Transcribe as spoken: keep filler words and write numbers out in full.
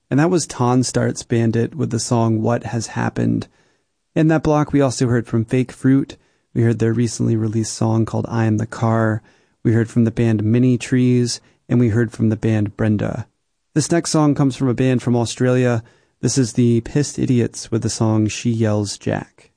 And that was Tonstart's Bandit with the song What Has Happened. In that block, we also heard from Fake Fruit. We heard their recently released song called I Am the Car. We heard from the band Mini Trees, and we heard from the band Brenda. This next song comes from a band from Australia. This is the Pissed Idiots with the song She Yells Jack.